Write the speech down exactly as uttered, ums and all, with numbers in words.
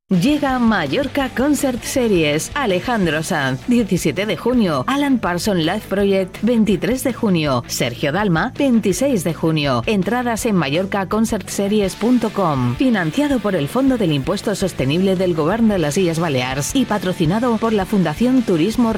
Llega Mallorca Concert Series. Alejandro Sanz, diecisiete de junio. Alan Parsons Live Project, veintitrés de junio. Sergio Dalma, veintiséis de junio. Entradas en mallorca concert series punto com. Financiado por el Fondo del Impuesto Sostenible del Govern de las Illes Balears y patrocinado por la Fundación Turismo